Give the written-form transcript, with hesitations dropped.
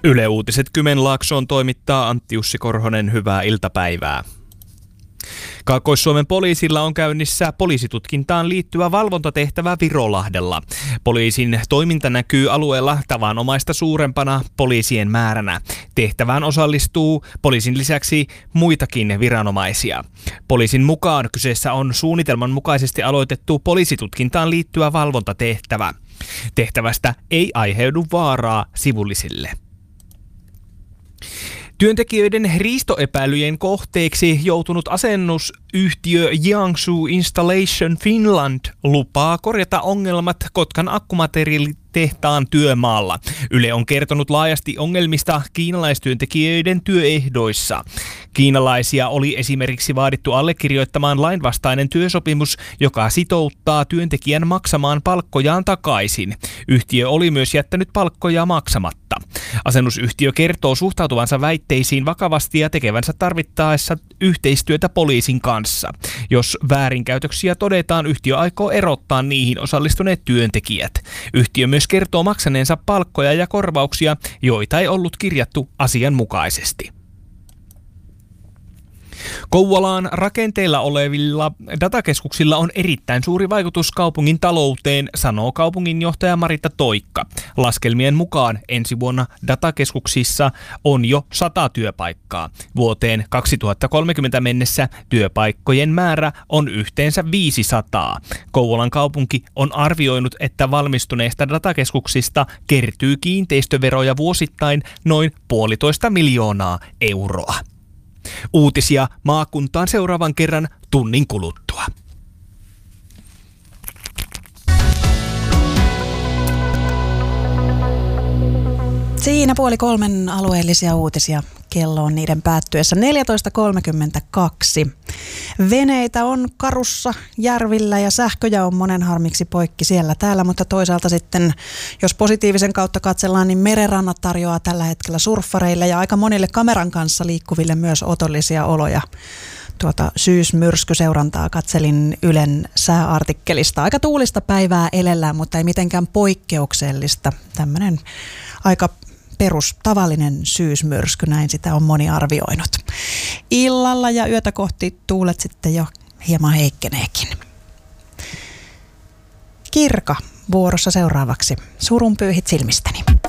Yle Uutiset Kymenlaaksoon toimittaa Antti Jussi Korhonen, hyvää iltapäivää. Kaakkois-Suomen poliisilla on käynnissä poliisitutkintaan liittyvä valvontatehtävä Virolahdella. Poliisin toiminta näkyy alueella tavanomaista suurempana poliisien määränä. Tehtävään osallistuu poliisin lisäksi muitakin viranomaisia. Poliisin mukaan kyseessä on suunnitelman mukaisesti aloitettu poliisitutkintaan liittyvä valvontatehtävä. Tehtävästä ei aiheudu vaaraa sivullisille. Työntekijöiden riistoepäilyjen kohteeksi joutunut asennusyhtiö Jiangsu Installation Finland lupaa korjata ongelmat Kotkan akkumateriaalitehtaan työmaalla. Yle on kertonut laajasti ongelmista kiinalaistyöntekijöiden työehdoissa. Kiinalaisia oli esimerkiksi vaadittu allekirjoittamaan lainvastainen työsopimus, joka sitouttaa työntekijän maksamaan palkkojaan takaisin. Yhtiö oli myös jättänyt palkkoja maksamatta. Asennusyhtiö kertoo suhtautuvansa väitteisiin vakavasti ja tekevänsä tarvittaessa yhteistyötä poliisin kanssa. Jos väärinkäytöksiä todetaan, yhtiö aikoo erottaa niihin osallistuneet työntekijät. Yhtiö myös kertoo maksaneensa palkkoja ja korvauksia, joita ei ollut kirjattu asianmukaisesti. Kouvolaan rakenteilla olevilla datakeskuksilla on erittäin suuri vaikutus kaupungin talouteen, sanoo kaupunginjohtaja Marita Toikka. Laskelmien mukaan ensi vuonna datakeskuksissa on jo 100 työpaikkaa. Vuoteen 2030 mennessä työpaikkojen määrä on yhteensä 500. Kouvolan kaupunki on arvioinut, että valmistuneista datakeskuksista kertyy kiinteistöveroja vuosittain noin 1,5 miljoonaa euroa. Uutisia maakuntaan seuraavan kerran tunnin kuluttua. Siinä 2:30 alueellisia uutisia. Kello on niiden päättyessä 14.32. Veneitä on karussa järvillä ja sähköjä on monen harmiksi poikki siellä täällä, mutta toisaalta sitten, jos positiivisen kautta katsellaan, niin merenrannat tarjoaa tällä hetkellä surffareille ja aika monille kameran kanssa liikkuville myös otollisia oloja. Syysmyrskyseurantaa katselin Ylen sääartikkelista. Aika tuulista päivää elellään, mutta ei mitenkään poikkeuksellista. Tämmöinen aika tavallinen syysmyrsky, näin sitä on moni arvioinut. Illalla ja yötä kohti tuulet sitten jo hieman heikkeneekin. Kirka vuorossa seuraavaksi. Surun pyyhit silmistäni.